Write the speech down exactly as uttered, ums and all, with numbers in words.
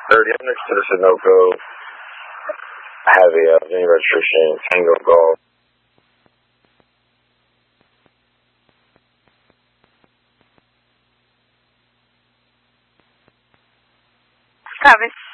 thirty next to the Sunoco. I have a uh, Vinny registration, Tango Golf. Travis.